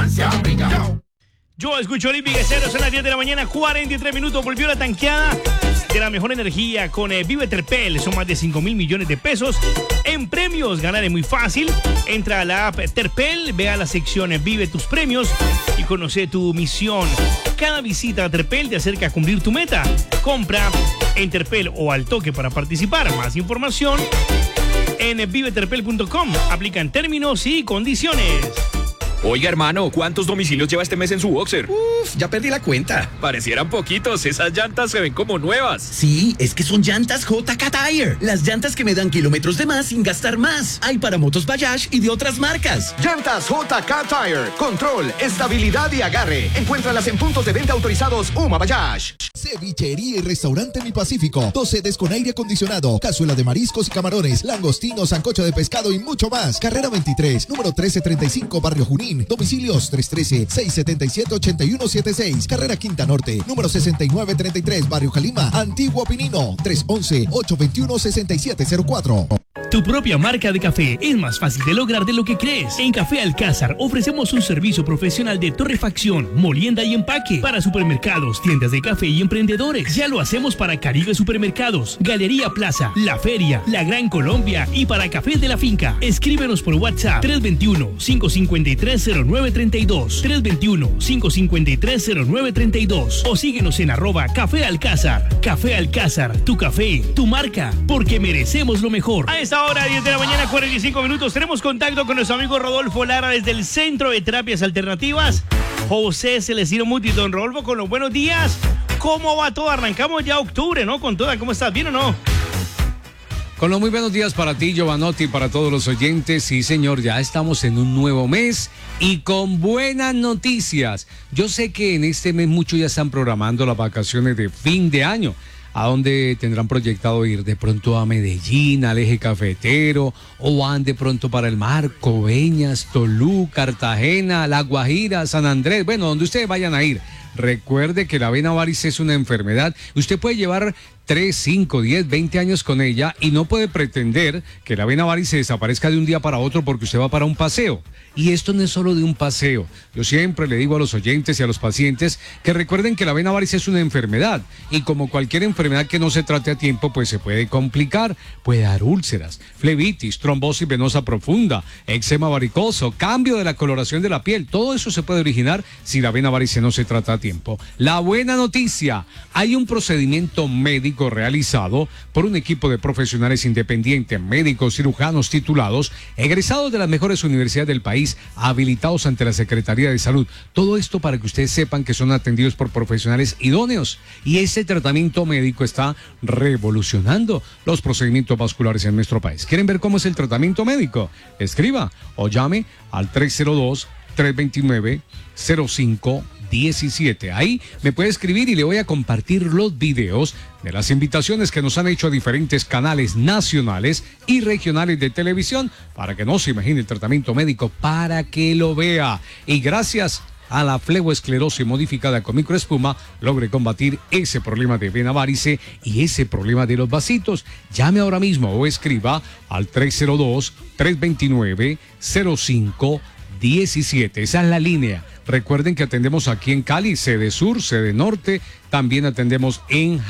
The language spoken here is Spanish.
Francia, África. Yo escucho Olímpica Cero, son las 10 de la mañana, 43 minutos. Volvió la tanqueada de la mejor energía con Vive Terpel. Son más de 5,000 millones de pesos en premios. Ganar es muy fácil. Entra a la app Terpel, ve a la sección Vive tus premios y conoce tu misión. Cada visita a Terpel te acerca a cumplir tu meta. Compra en Terpel o al toque para participar. Más información en viveterpel.com. Aplican términos y condiciones. Oiga, hermano, ¿cuántos domicilios lleva este mes en su boxer? Ya perdí la cuenta. Parecieran poquitos, esas llantas se ven como nuevas. Sí, es que son llantas JK Tire. Las llantas que me dan kilómetros de más sin gastar más. Hay para motos Bayash y de otras marcas. Llantas JK Tire. Control, estabilidad y agarre. Encuéntralas en puntos de venta autorizados UMA Bayash. Cevichería y Restaurante Mi Pacífico. 2 sedes con aire acondicionado, cazuela de mariscos y camarones, langostinos, sancocho de pescado y mucho más. Carrera 23, número 1335, Barrio Junín. Domicilios 313-677-8176. Carrera Quinta Norte, número 6933, Barrio Jalima. Antiguo Pinino, 311-821-6704. Tu propia marca de café es más fácil de lograr de lo que crees. En Café Alcázar ofrecemos un servicio profesional de torrefacción, molienda y empaque para supermercados, tiendas de café y emprendedores. Ya lo hacemos para Caribe Supermercados, Galería Plaza, La Feria, La Gran Colombia y para Cafés de la Finca. Escríbenos por WhatsApp 321-553-0932, 321-553-0932 o síguenos en @Café Alcázar. Café Alcázar, tu café, tu marca, porque merecemos lo mejor. A esta hora, 10 de la mañana, 45 minutos, tenemos contacto con nuestro amigo Rodolfo Lara desde el Centro de Terapias Alternativas. José Celestino Muti. Don Rodolfo, con los buenos días. ¿Cómo va todo? Arrancamos ya octubre, ¿no? Con toda, ¿cómo estás? ¿Bien o no? Con los muy buenos días para ti, Giovanotti, y para todos los oyentes. Sí, señor, ya estamos en un nuevo mes y con buenas noticias. Yo sé que en este mes muchos ya están programando las vacaciones de fin de año, a donde tendrán proyectado ir de pronto a Medellín, al Eje Cafetero, o van de pronto para el mar, Coveñas, Tolú, Cartagena, La Guajira, San Andrés, bueno, donde ustedes vayan a ir. Recuerde que la vena varice es una enfermedad. Usted puede llevar 3, 5, 10, 20 años con ella y no puede pretender que la vena varice desaparezca de un día para otro porque usted va para un paseo. Y esto no es solo de un paseo. Yo siempre le digo a los oyentes y a los pacientes que recuerden que la vena varice es una enfermedad y como cualquier enfermedad que no se trate a tiempo, pues se puede complicar. Puede dar úlceras, flebitis, trombosis venosa profunda, eczema varicoso, cambio de la coloración de la piel. Todo eso se puede originar si la vena varice no se trata a tiempo. La buena noticia, hay un procedimiento médico realizado por un equipo de profesionales independientes, médicos, cirujanos titulados, egresados de las mejores universidades del país, habilitados ante la Secretaría de Salud. Todo esto para que ustedes sepan que son atendidos por profesionales idóneos. Y ese tratamiento médico está revolucionando los procedimientos vasculares en nuestro país. ¿Quieren ver cómo es el tratamiento médico? Escriba o llame al 302-329-0517. Ahí me puede escribir y le voy a compartir los videos de las invitaciones que nos han hecho a diferentes canales nacionales y regionales de televisión para que no se imagine el tratamiento médico, para que lo vea. Y gracias a la flegoesclerosis modificada con microespuma, logre combatir ese problema de vena varice y ese problema de los vasitos. Llame ahora mismo o escriba al 302-329-0517. Esa es la línea. Recuerden que atendemos aquí en Cali, sede sur, sede norte, también atendemos en